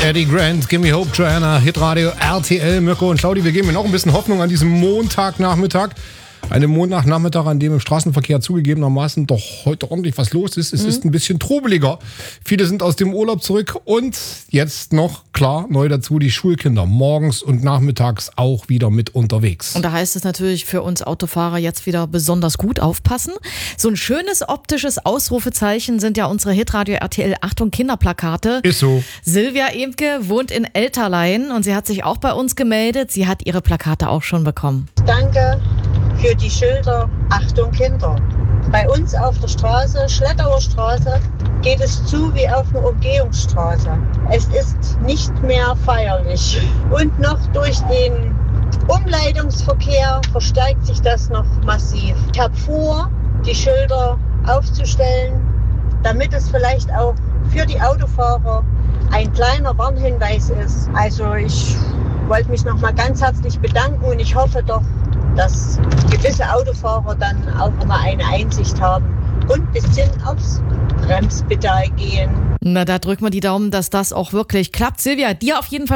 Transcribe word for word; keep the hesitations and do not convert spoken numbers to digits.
Eddie Grant, Gimme Hope, Joanna, Hitradio, R T L, Mirko und Claudi. Wir geben Ihnen auch ein bisschen Hoffnung an diesem Montagnachmittag. Einem Montagnachmittag, an dem im Straßenverkehr zugegebenermaßen doch heute ordentlich was los ist. Es mhm. ist ein bisschen trubeliger. Viele sind aus dem Urlaub zurück und jetzt noch, klar, neu dazu die Schulkinder. Morgens und nachmittags auch wieder mit unterwegs. Und da heißt es natürlich für uns Autofahrer jetzt wieder besonders gut aufpassen. So ein schönes optisches Ausrufezeichen sind ja unsere Hitradio R T L Achtung Kinderplakate. Ist so. Silvia Emke wohnt in Elterlein und sie hat sich auch bei uns gemeldet. Sie hat ihre Plakate auch schon bekommen. Danke für die Schilder Achtung Kinder. Bei uns auf der Straße, Schlettauer Straße, geht es zu wie auf einer Umgehungsstraße. Es ist nicht mehr feierlich. Und noch durch den Umleitungsverkehr verstärkt sich das noch massiv. Ich habe vor, die Schilder aufzustellen, damit es vielleicht auch für die Autofahrer ein kleiner Warnhinweis ist. Also ich wollte mich noch mal ganz herzlich bedanken und ich hoffe doch, dass gewisse Autofahrer dann auch immer eine Einsicht haben und bis hin aufs Bremspedal gehen. Na, da drücken wir die Daumen, dass das auch wirklich klappt. Silvia, dir auf jeden Fall